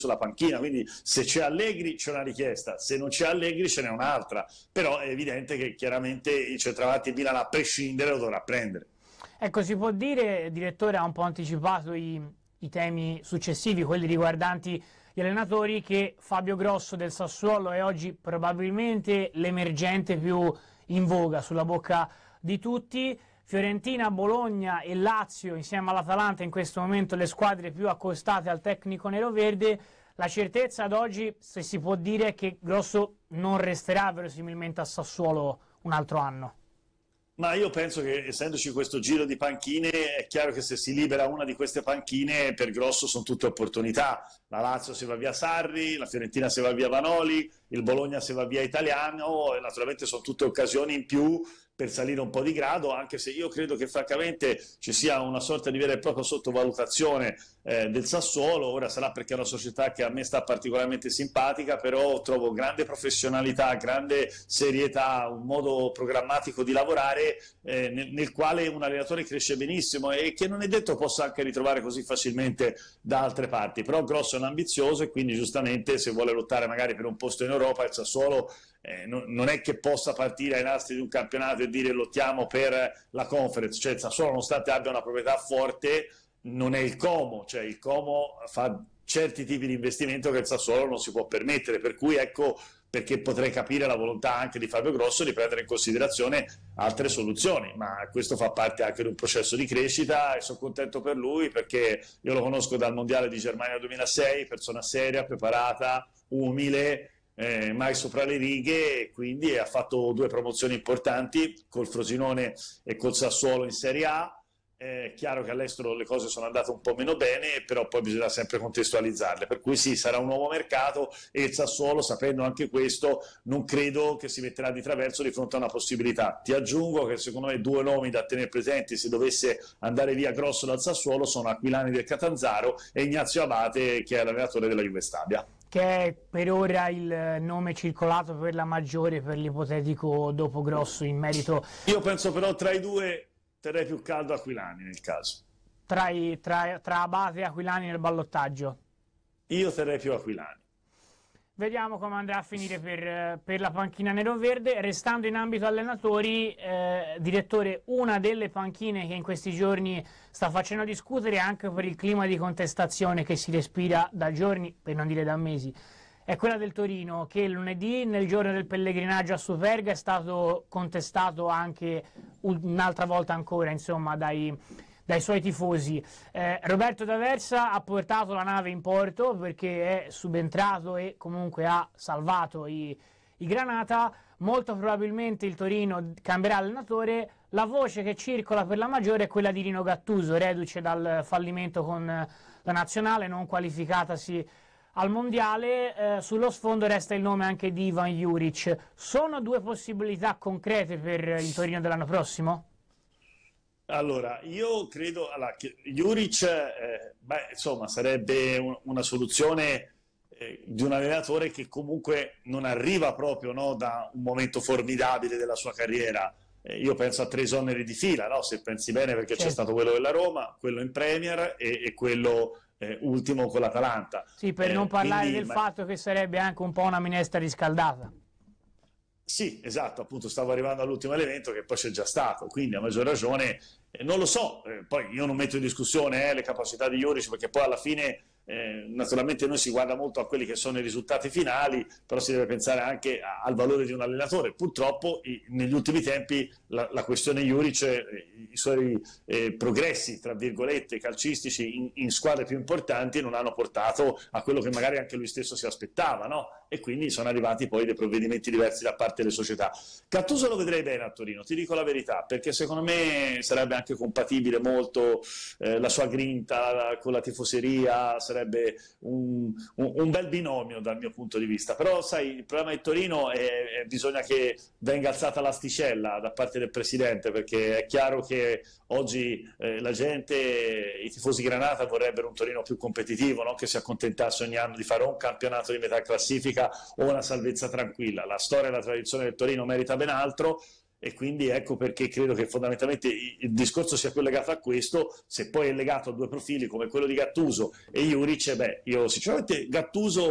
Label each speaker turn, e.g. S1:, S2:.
S1: sulla panchina, quindi se c'è Allegri c'è una richiesta, se non c'è Allegri ce n'è un'altra, però è evidente che chiaramente il centravanti Milan a prescindere lo dovrà prendere.
S2: Ecco, si può dire, il direttore ha un po' anticipato i temi successivi, quelli riguardanti gli allenatori, che Fabio Grosso del Sassuolo è oggi probabilmente l'emergente più in voga, sulla bocca di tutti. Fiorentina, Bologna e Lazio insieme all'Atalanta in questo momento le squadre più accostate al tecnico neroverde. La certezza ad oggi, se si può dire, è che Grosso non resterà verosimilmente a Sassuolo un altro anno.
S1: Ma io penso che, essendoci questo giro di panchine, è chiaro che se si libera una di queste panchine, per Grosso sono tutte opportunità. La Lazio se va via Sarri, la Fiorentina se va via Vanoli, il Bologna se va via Italiano, e naturalmente sono tutte occasioni in più per salire un po' di grado, anche se io credo che francamente ci sia una sorta di vera e propria sottovalutazione del Sassuolo. Ora sarà perché è una società che a me sta particolarmente simpatica, però trovo grande professionalità, grande serietà, un modo programmatico di lavorare nel quale un allenatore cresce benissimo e che non è detto possa anche ritrovare così facilmente da altre parti. Però Grosso è un ambizioso e quindi giustamente se vuole lottare magari per un posto in Europa, il Sassuolo non è che possa partire ai nastri di un campionato e dire lottiamo per la Conference. Cioè il Sassuolo, nonostante abbia una proprietà forte, non è il Como, cioè il Como fa certi tipi di investimento che il Sassuolo non si può permettere, per cui ecco perché potrei capire la volontà anche di Fabio Grosso di prendere in considerazione altre soluzioni, ma questo fa parte anche di un processo di crescita e sono contento per lui perché io lo conosco dal Mondiale di Germania 2006, persona seria, preparata, umile, mai sopra le righe, e quindi ha fatto 2 promozioni importanti col Frosinone e col Sassuolo in Serie A. È chiaro che all'estero le cose sono andate un po' meno bene, però poi bisogna sempre contestualizzarle, per cui sì, sarà un nuovo mercato e il Sassuolo, sapendo anche questo, non credo che si metterà di traverso di fronte a una possibilità. Ti aggiungo che secondo me 2 nomi da tenere presenti se dovesse andare via Grosso dal Sassuolo sono Aquilani del Catanzaro e Ignazio Abate, che è l'allenatore della Juve Stabia,
S2: che è per ora il nome circolato per la maggiore per l'ipotetico dopo Grosso in merito.
S1: Io penso però tra i due terrei più caldo Aquilani nel caso.
S2: Tra Abate e Aquilani nel ballottaggio?
S1: Io terrei più Aquilani.
S2: Vediamo come andrà a finire per la panchina neroverde. Restando in ambito allenatori, direttore, una delle panchine che in questi giorni sta facendo discutere anche per il clima di contestazione che si respira da giorni, per non dire da mesi, è quella del Torino, che lunedì, nel giorno del pellegrinaggio a Superga, è stato contestato anche un'altra volta ancora, insomma, dai suoi tifosi. Roberto D'Aversa ha portato la nave in porto perché è subentrato e comunque ha salvato i Granata. Molto probabilmente il Torino cambierà allenatore. La voce che circola per la maggiore è quella di Rino Gattuso, reduce dal fallimento con la nazionale, non qualificatasi al mondiale. Sullo sfondo resta il nome anche di Ivan Juric. Sono 2 possibilità concrete per il Torino dell'anno prossimo?
S1: Allora, io credo che Juric insomma, sarebbe una soluzione di un allenatore che comunque non arriva proprio, no, da un momento formidabile della sua carriera. Io penso a 3 esoneri di fila, no? Se pensi bene, perché certo, c'è stato quello della Roma, quello in Premier e quello ultimo con l'Atalanta.
S2: Sì, per non parlare del fatto che sarebbe anche un po' una minestra riscaldata.
S1: Sì, esatto, appunto stavo arrivando all'ultimo elemento che poi c'è già stato, quindi a maggior ragione non lo so, poi io non metto in discussione le capacità di Juric, perché poi alla fine naturalmente noi si guarda molto a quelli che sono i risultati finali, però si deve pensare anche al valore di un allenatore. Purtroppo negli ultimi tempi la questione Juric, i suoi progressi tra virgolette calcistici in squadre più importanti non hanno portato a quello che magari anche lui stesso si aspettava, no? E quindi sono arrivati poi dei provvedimenti diversi da parte delle società. Gattuso lo vedrei bene a Torino, ti dico la verità, perché secondo me sarebbe anche compatibile molto la sua grinta con la tifoseria, sarebbe un bel binomio dal mio punto di vista. Però sai, il problema di Torino è bisogna che venga alzata l'asticella da parte del presidente, perché è chiaro che oggi la gente, i tifosi Granata vorrebbero un Torino più competitivo, non che si accontentasse ogni anno di fare un campionato di metà classifica o una salvezza tranquilla. La storia e la tradizione del Torino merita ben altro. e quindi ecco perché credo che fondamentalmente il discorso sia collegato a questo. Se poi è legato a due profili come quello di Gattuso e Juric, io sinceramente Gattuso